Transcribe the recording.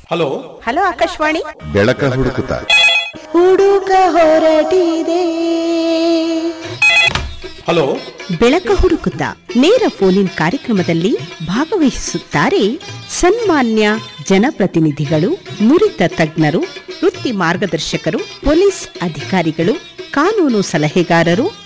Hello hello Akashvani. ಬೆಳಕ ಹುಡುಕುತ್ತ ಹೊರಟಿದೆ. Hello ಬೆಳಕ ಹುಡುಕುತ್ತ ನೇರ ಫೋನ್ ಕಾರ್ಯಕ್ರಮದಲ್ಲಿ ಭಾಗವಹಿಸುತ್ತಾರೆ ಸನ್ಮಾನ್ಯ ಜನಪ್ರತಿನಿಧಿಗಳು, ನುರಿತ ತಜ್ಞರು, ವೃತ್ತಿ ಮಾರ್ಗದರ್ಶಕರು, ಪೊಲೀಸ್ ಅಧಿಕಾರಿಗಳು, ಕಾನೂನು ಸಲಹೆಗಾರರು,